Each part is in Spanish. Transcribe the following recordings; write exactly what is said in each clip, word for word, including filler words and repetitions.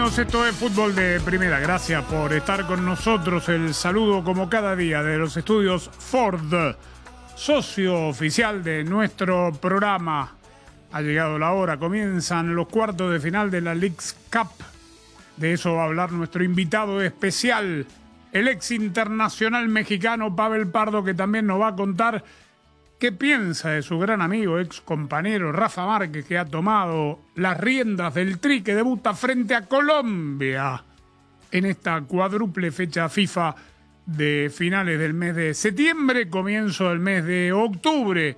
Esto es Fútbol de Primera. Gracias por estar con nosotros. El saludo como cada día de los estudios Ford, socio oficial de nuestro programa. Ha llegado la hora, comienzan los cuartos de final de la Leagues Cup. De eso va a hablar nuestro invitado especial, el ex internacional mexicano Pavel Pardo, que también nos va a contar qué piensa de su gran amigo, ex compañero Rafa Márquez, que ha tomado las riendas del Tri, que debuta frente a Colombia en esta cuádruple fecha FIFA de finales del mes de septiembre, comienzo del mes de octubre.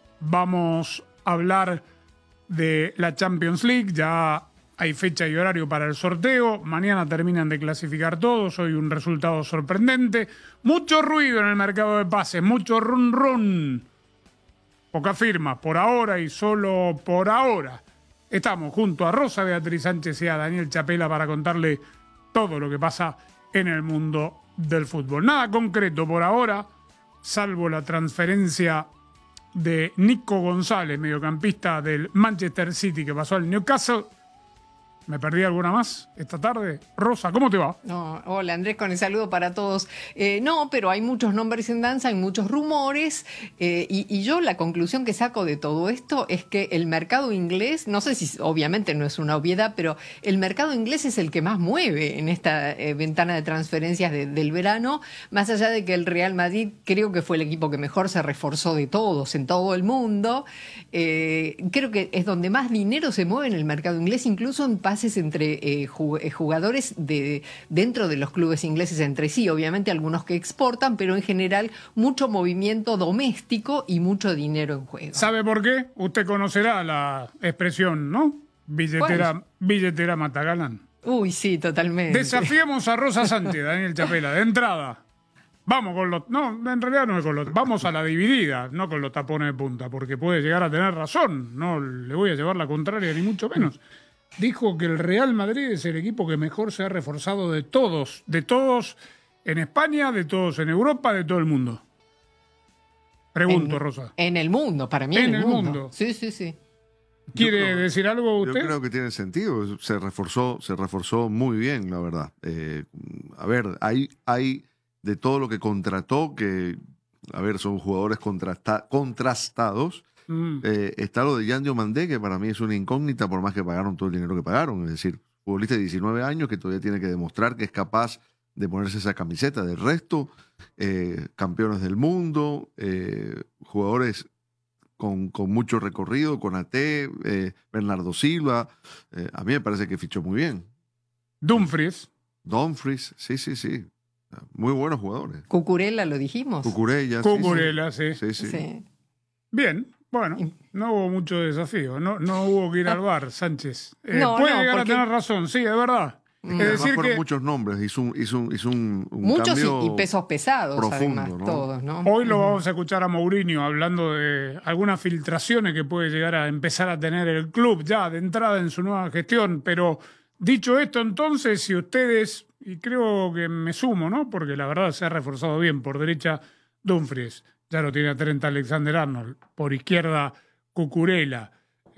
Vamos a hablar de la Champions League, ya hay fecha y horario para el sorteo, mañana terminan de clasificar todos, hoy un resultado sorprendente, mucho ruido en el mercado de pases, mucho run run. Poca firma, por ahora y solo por ahora. Estamos junto a Rosa Beatriz Sánchez y a Daniel Chapela para contarle todo lo que pasa en el mundo del fútbol. Nada concreto por ahora, salvo la transferencia de Nico González, mediocampista del Manchester City, que pasó al Newcastle. ¿Me perdí alguna más esta tarde? Rosa, ¿cómo te va? No, hola Andrés, con el saludo para todos. Eh, no, pero hay muchos nombres en danza, hay muchos rumores, eh, y, y yo la conclusión que saco de todo esto es que el mercado inglés, no sé si obviamente no es una obviedad, pero el mercado inglés es el que más mueve en esta eh, ventana de transferencias de, del verano, más allá de que el Real Madrid creo que fue el equipo que mejor se reforzó de todos en todo el mundo. Eh, creo que es donde más dinero se mueve en el mercado inglés, incluso en pases entre eh, jugadores de, dentro de los clubes ingleses entre sí, obviamente algunos que exportan, pero en general mucho movimiento doméstico y mucho dinero en juego. ¿Sabe por qué? Usted conocerá la expresión, ¿no? Billetera, billetera Matagalán. Uy, sí, totalmente. Desafiemos a Rosa Sánchez, Daniel Chapela, de entrada. Vamos con los... No, en realidad no es con los... Vamos a la dividida, no con los tapones de punta, porque puede llegar a tener razón. No le voy a llevar la contraria, ni mucho menos. Dijo que el Real Madrid es el equipo que mejor se ha reforzado de todos, de todos en España, de todos en Europa, de todo el mundo. Pregunto, en, Rosa. En el mundo, para mí en en el, el mundo. mundo. Sí, sí, sí. ¿Quiere creo, decir algo usted? Yo creo que tiene sentido. Se reforzó, se reforzó muy bien, la verdad. Eh, a ver, hay, hay de todo lo que contrató, que, a ver, son jugadores contrasta, contrastados. Mm. Eh, está lo de Yan Diomandé, que para mí es una incógnita, por más que pagaron todo el dinero que pagaron. Es decir, futbolista de diecinueve años que todavía tiene que demostrar que es capaz de ponerse esa camiseta. Del resto, eh, campeones del mundo, eh, jugadores con, con mucho recorrido, con A T, eh, Bernardo Silva. Eh, a mí me parece que fichó muy bien. Dumfries. Dumfries, sí, sí, sí. Muy buenos jugadores. Cucurella, lo dijimos. Cucurella, Cucurella, sí. Sí, sí. sí. sí. Bien. Bueno, no hubo mucho desafío, no, no hubo que ir al bar, Sánchez. Eh, no, puede no, llegar porque... a tener razón, sí, es verdad. Mm. Es decir fueron que muchos nombres, hizo un, hizo un, hizo un, un muchos cambio y, y pesos pesados, profundo, además, ¿no? todos, ¿no? Hoy lo vamos a escuchar a Mourinho hablando de algunas filtraciones que puede llegar a empezar a tener el club ya de entrada en su nueva gestión. Pero dicho esto, entonces, si ustedes, y creo que me sumo, ¿no? Porque la verdad se ha reforzado bien por derecha Dumfries, ya lo tiene a Trent Alexander-Arnold, por izquierda Cucurella,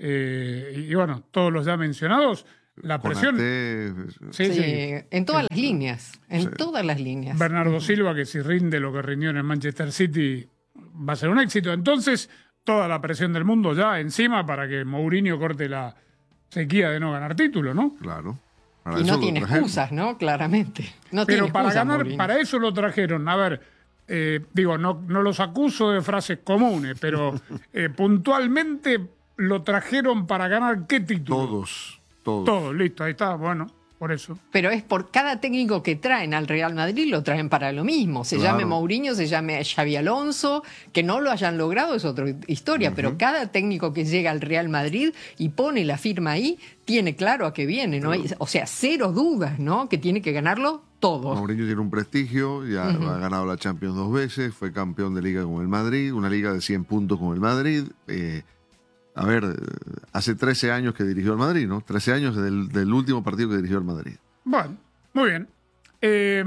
eh, y bueno, todos los ya mencionados, la presión... Conate, sí, sí, sí, en todas sí. las líneas, en sí. todas las líneas. Bernardo Silva, que si rinde lo que rindió en el Manchester City, va a ser un éxito. Entonces, toda la presión del mundo ya encima para que Mourinho corte la sequía de no ganar título, ¿no? Claro. Para y no tiene excusas, ¿no? Claramente. No Pero tiene para excusas, ganar, Mourinho. para eso lo trajeron. A ver... Eh, digo, no, no los acuso de frases comunes, pero eh, puntualmente lo trajeron para ganar ¿qué título? Todos, todos. Todos, listo, ahí está, bueno, por eso. Pero es por cada técnico que traen al Real Madrid, lo traen para lo mismo. Se claro. llame Mourinho, se llame Xabi Alonso, que no lo hayan logrado es otra historia, uh-huh. pero cada técnico que llega al Real Madrid y pone la firma ahí, tiene claro a qué viene, ¿no? Hay, o sea, cero dudas, ¿no? Que tiene que ganarlo todo. Mourinho tiene un prestigio, ya uh-huh. ha ganado la Champions dos veces, fue campeón de liga con el Madrid, una liga de cien puntos con el Madrid. Eh, a ver, hace trece años que dirigió al Madrid, ¿no? trece años del, del último partido que dirigió al Madrid. Bueno, muy bien. Eh,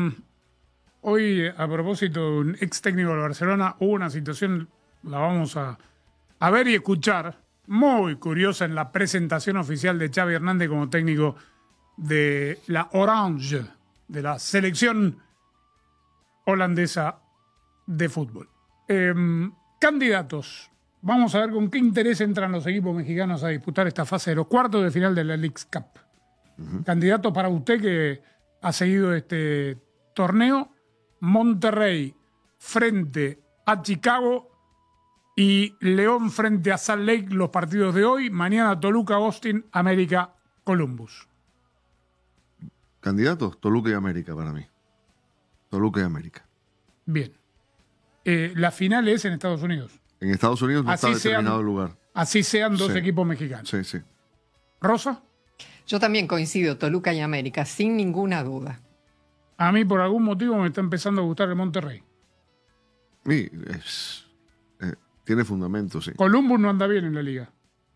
hoy, a propósito de un ex técnico de Barcelona, hubo una situación, la vamos a, a ver y escuchar, muy curiosa en la presentación oficial de Xavi Hernández como técnico de la Orange, de la selección holandesa de fútbol. Eh, candidatos. Vamos a ver con qué interés entran los equipos mexicanos a disputar esta fase de los cuartos de final de la Leagues Cup. Uh-huh. Candidato para usted que ha seguido este torneo: Monterrey frente a Chicago y León frente a Salt Lake, los partidos de hoy. Mañana Toluca, Austin, América, Columbus. Candidatos, Toluca y América para mí. Toluca y América. Bien. Eh, la final es en Estados Unidos. En Estados Unidos no así está determinado sean, el lugar. Así sean dos sí. equipos mexicanos. Sí, sí. ¿Rosa? Yo también coincido, Toluca y América, sin ninguna duda. A mí, por algún motivo, me está empezando a gustar el Monterrey. Sí, es, eh, tiene fundamento, sí. Columbus no anda bien en la liga.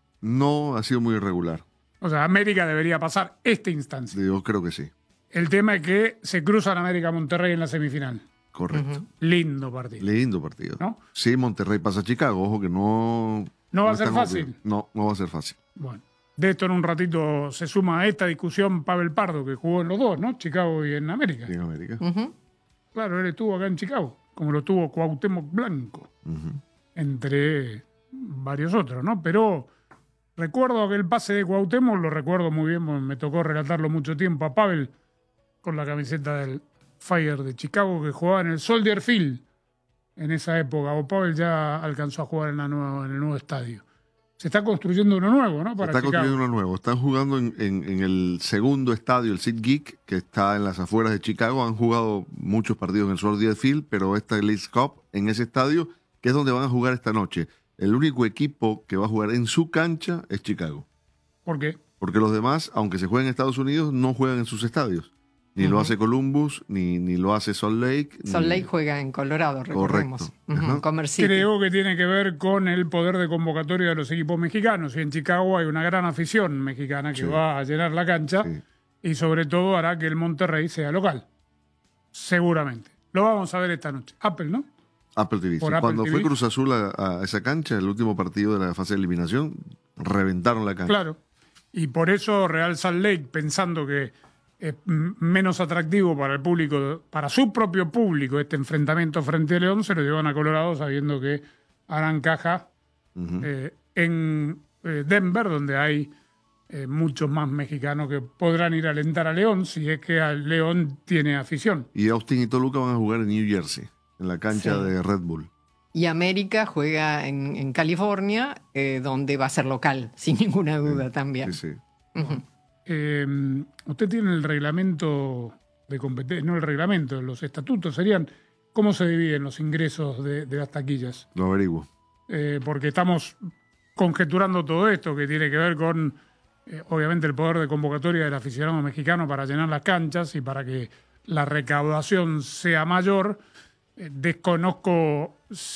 No, ha sido muy irregular. O sea, América debería pasar esta instancia. Yo creo que sí. El tema es que se cruzan América-Monterrey en la semifinal. Correcto. Uh-huh. Lindo partido. Lindo partido. ¿No? Sí, Monterrey pasa a Chicago. Ojo que no... No va no a ser fácil. Obvio. No, no va a ser fácil. Bueno, de esto en un ratito se suma a esta discusión Pavel Pardo, que jugó en los dos, ¿no? Chicago y en América. Y en América. Uh-huh. Claro, él estuvo acá en Chicago, como lo tuvo Cuauhtémoc Blanco, Uh-huh. entre varios otros, ¿no? Pero recuerdo aquel pase de Cuauhtémoc, lo recuerdo muy bien, me tocó relatarlo mucho tiempo a Pavel con la camiseta del Fire de Chicago, que jugaba en el Soldier Field en esa época. O Pavel ya alcanzó a jugar en, la nueva, en el nuevo estadio. Se está construyendo uno nuevo, ¿no? Para Se está Chicago. construyendo uno nuevo. Están jugando en, en, en el segundo estadio, el SeatGeek, que está en las afueras de Chicago. Han jugado muchos partidos en el Soldier Field, pero esta Leagues Cup en ese estadio, que es donde van a jugar esta noche. El único equipo que va a jugar en su cancha es Chicago. ¿Por qué? Porque los demás, aunque se jueguen en Estados Unidos, no juegan en sus estadios. Ni uh-huh. lo hace Columbus, ni, ni lo hace Salt Lake. Salt ni... Lake juega en Colorado, recordemos. Uh-huh. Uh-huh. Creo que tiene que ver con el poder de convocatoria de los equipos mexicanos. Y en Chicago hay una gran afición mexicana que sí. va a llenar la cancha sí. y sobre todo hará que el Monterrey sea local. Seguramente. Lo vamos a ver esta noche. Apple, ¿no? Apple T V. Sí. Apple Cuando T V. fue Cruz Azul a, a esa cancha, el último partido de la fase de eliminación, reventaron la cancha. Claro. Y por eso Real Salt Lake, pensando que es menos atractivo para el público, para su propio público, este enfrentamiento frente a León, se lo llevan a Colorado sabiendo que harán caja uh-huh. eh, en eh, Denver, donde hay eh, muchos más mexicanos que podrán ir a alentar a León si es que a León tiene afición. Y Austin y Toluca van a jugar en New Jersey, en la cancha sí. de Red Bull. Y América juega en, en California, eh, donde va a ser local, sin ninguna duda sí, también. Sí, sí. Uh-huh. Eh, usted tiene el reglamento de competencia, no el reglamento, los estatutos serían, ¿cómo se dividen los ingresos de, de las taquillas? Lo averiguo. Eh, porque estamos conjeturando todo esto que tiene que ver con, eh, obviamente, el poder de convocatoria del aficionado mexicano para llenar las canchas y para que la recaudación sea mayor. Eh, desconozco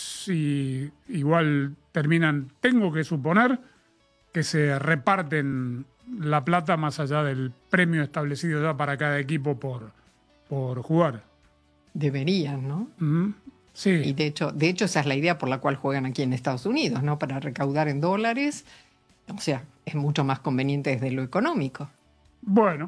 si igual terminan, tengo que suponer que se reparten la plata más allá del premio establecido ya para cada equipo por, por jugar. Deberían, ¿no? Mm, sí. Y de hecho, de hecho esa es la idea por la cual juegan aquí en Estados Unidos, ¿no? Para recaudar en dólares. O sea, es mucho más conveniente desde lo económico. Bueno,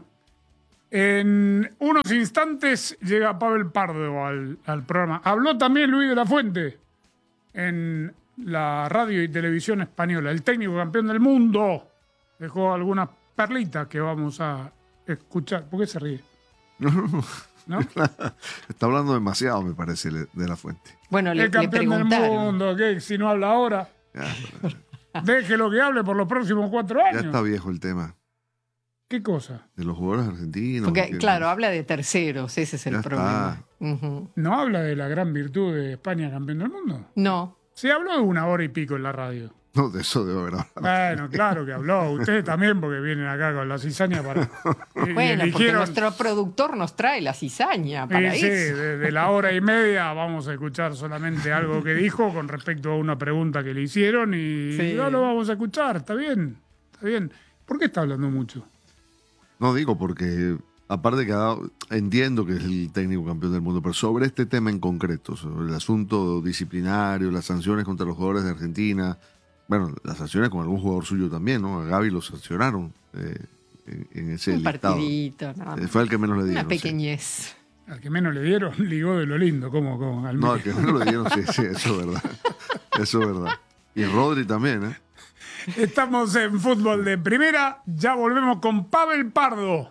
en unos instantes llega Pavel Pardo al, al programa. Habló también Luis de la Fuente en la radio y televisión española, el técnico campeón del mundo. Dejó algunas perlitas que vamos a escuchar. ¿Por qué se ríe? No, no, no. ¿No? Está hablando demasiado, me parece, de la Fuente. Bueno, le, el campeón le del mundo, ¿qué? Si no habla ahora. Ya, pero... Déjelo que hable por los próximos cuatro años. Ya está viejo el tema. ¿Qué cosa? De los jugadores argentinos. Porque, porque... claro, habla de terceros, ese es el ya problema. Uh-huh. ¿No habla de la gran virtud de España campeón del mundo? No. Se habló de una hora y pico en la radio. No, de eso debo haber hablado. Bueno, claro que habló. Ustedes también, porque vienen acá con la cizaña para... Bueno, eligieron... porque nuestro productor nos trae la cizaña para sí, eso. Sí, de, de la hora y media vamos a escuchar solamente algo que dijo con respecto a una pregunta que le hicieron y sí. no lo vamos a escuchar. Está bien, está bien. ¿Por qué está hablando mucho? No digo porque, aparte que ha dado, entiendo que es el técnico campeón del mundo, pero sobre este tema en concreto, sobre el asunto disciplinario, las sanciones contra los jugadores de Argentina... Bueno, las sanciones con algún jugador suyo también, ¿no? A Gaby lo sancionaron. Eh, en, en ese Un listado. partidito, nada más. Fue el que menos le dieron. Una pequeñez. Sí. Al que menos le dieron, ligó de lo lindo, como, como al No, al que menos le dieron, sí, sí, eso es verdad. Eso es verdad. Y Rodri también, ¿eh? Estamos en Fútbol de Primera, ya volvemos con Pavel Pardo.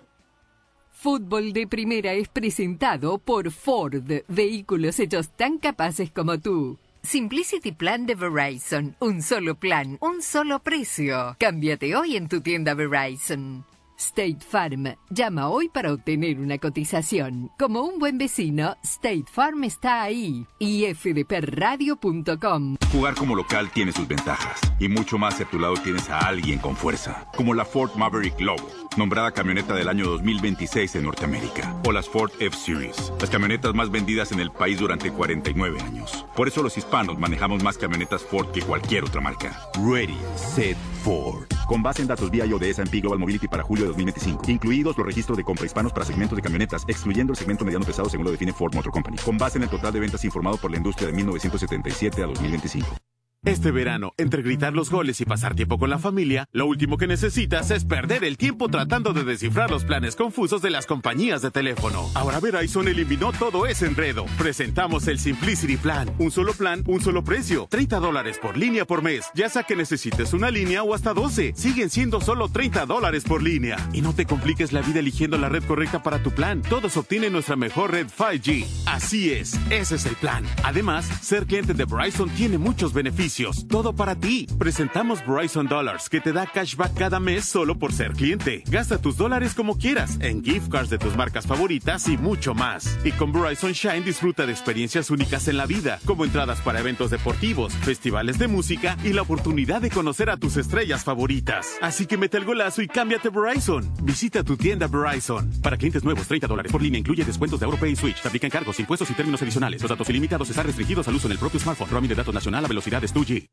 Fútbol de Primera es presentado por Ford, vehículos hechos tan capaces como tú. Simplicity Plan de Verizon, un solo plan, un solo precio. Cámbiate hoy en tu tienda Verizon. State Farm, llama hoy para obtener una cotización. Como un buen vecino, State Farm está ahí. y f d p radio punto com. Jugar como local tiene sus ventajas. Y mucho más si a tu lado tienes a alguien con fuerza. Como la Ford Maverick Lobo, nombrada camioneta del año dos mil veintiséis en Norteamérica. O las Ford F-Series, las camionetas más vendidas en el país durante cuarenta y nueve años. Por eso los hispanos manejamos más camionetas Ford que cualquier otra marca. Ready, Set, Ford. Con base en datos V I O de S and P Global Mobility para julio de dos mil veinticinco. Incluidos los registros de compra hispanos para segmentos de camionetas, excluyendo el segmento mediano pesado según lo define Ford Motor Company. Con base en el total de ventas informado por la industria de mil novecientos setenta y siete a dos mil veinticinco. Este verano, entre gritar los goles y pasar tiempo con la familia, lo último que necesitas es perder el tiempo tratando de descifrar los planes confusos de las compañías de teléfono. Ahora Verizon eliminó todo ese enredo. Presentamos el Simplicity Plan. Un solo plan, un solo precio. treinta dólares por línea por mes. Ya sea que necesites una línea o hasta doce. Siguen siendo solo treinta dólares por línea. Y no te compliques la vida eligiendo la red correcta para tu plan. Todos obtienen nuestra mejor red cinco G. Así es, ese es el plan. Además, ser cliente de Verizon tiene muchos beneficios. Todo para ti. Presentamos Verizon Dollars, que te da cashback cada mes solo por ser cliente. Gasta tus dólares como quieras, en gift cards de tus marcas favoritas y mucho más. Y con Verizon Shine disfruta de experiencias únicas en la vida, como entradas para eventos deportivos, festivales de música y la oportunidad de conocer a tus estrellas favoritas. Así que mete el golazo y cámbiate a Verizon. Visita tu tienda Verizon. Para clientes nuevos, treinta dólares por línea incluye descuentos de AuroPay y Switch. Se aplican cargos, impuestos y términos adicionales. Los datos ilimitados están restringidos al uso en el propio smartphone. Roaming de datos nacional a velocidades dos G.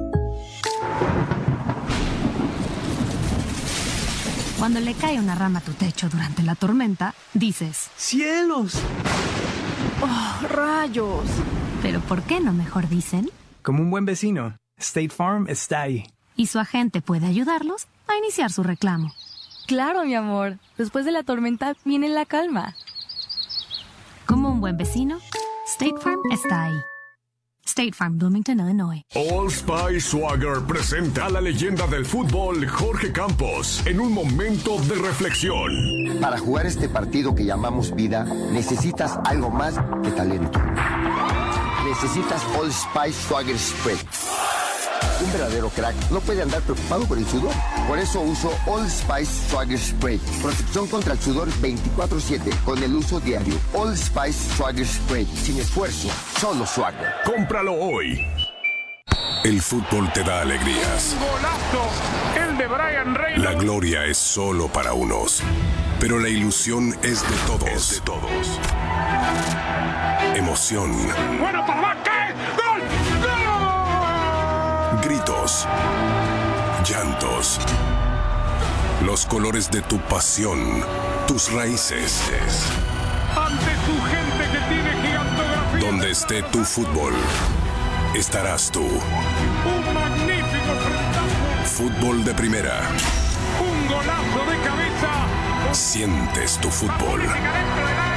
Cuando le cae una rama a tu techo durante la tormenta, dices: ¡Cielos! ¡Oh, rayos! ¿Pero por qué no mejor dicen? Como un buen vecino, State Farm está ahí. Y su agente puede ayudarlos a iniciar su reclamo. Claro, mi amor. Después de la tormenta viene la calma. Como un buen vecino, State Farm está ahí. State Farm, Bloomington, Illinois. Old Spice Swagger presenta a la leyenda del fútbol, Jorge Campos, en un momento de reflexión. Para jugar este partido que llamamos vida, necesitas algo más que talento. Necesitas Old Spice Swagger Spray. Un verdadero crack no puede andar preocupado por el sudor. Por eso uso Old Spice Swagger Spray. Protección contra el sudor veinticuatro siete con el uso diario. Old Spice Swagger Spray. Sin esfuerzo, solo Swagger. Cómpralo hoy. El fútbol te da alegrías. Golazo, el de Brian Reynolds. La gloria es solo para unos, pero la ilusión es de todos. Es de todos. Emoción. Bueno, para ¿qué? ¡Gol! ¡Gol! Gritos. Llantos. Los colores de tu pasión. Tus raíces. Ante su gente que tiene gigantografía. Donde esté tu fútbol, estarás tú. Un magnífico frentazo. Fútbol de Primera. Un golazo de cabeza. Sientes tu fútbol.